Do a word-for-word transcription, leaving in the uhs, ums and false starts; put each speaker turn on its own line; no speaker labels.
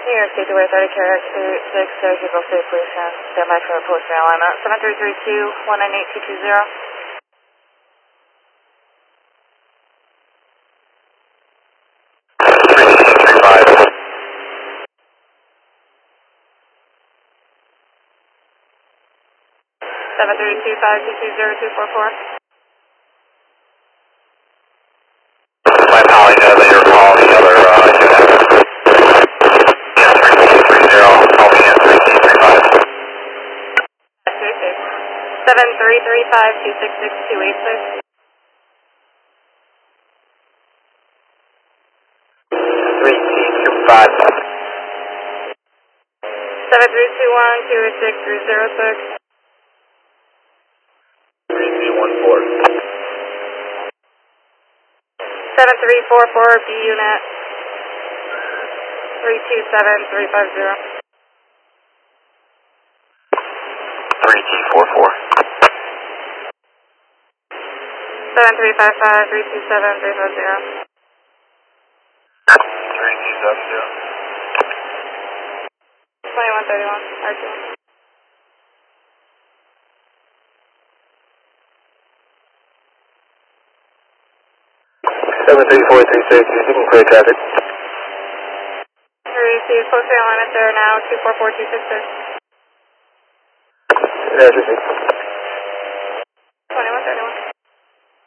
New York State Way thirty carrier two six zero Eagle State Police and stand by for a post alignment seven three three two one nine eight two two zero. seven three two five two two zero two four four.
My Pally knows that you're calling the other uh, unit. Yeah, three two three zero, call me in three two three five.
seven three three five two six six two eight six.
three two two five.
seven three two one two eight six three zero six.
three two one four.
seven three four four B unit. three two seven three five zero.
three two four four.
seven three five five three two seven three five zero.
three two seven zero.
twenty-one thirty-one, R two.
seven three four three six, you're taking clear traffic.
three two, post alignment there now, two four four two six six.
That's received.
twenty-one thirty-one.